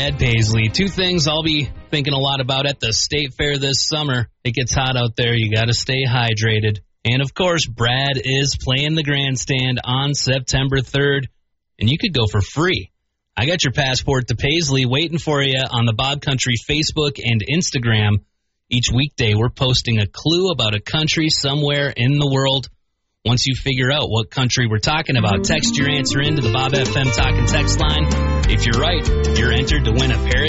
Ed Paisley. Two things I'll be thinking a lot about at the State Fair this summer. It gets hot out there. You got to stay hydrated. And, of course, Brad is playing the grandstand on September 3rd, and you could go for free. I got your passport to Paisley waiting for you on the Bob Country Facebook and Instagram. Each weekday, we're posting a clue about a country somewhere in the world. Once you figure out what country we're talking about, text your answer into the Bob FM Talk and Text line. If you're right, you're entered to win a pair of